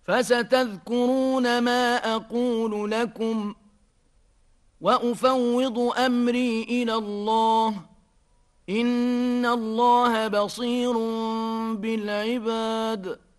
فستذكرون ما أقول لكم وأفوض أمري إلى الله إن الله بصير بالعباد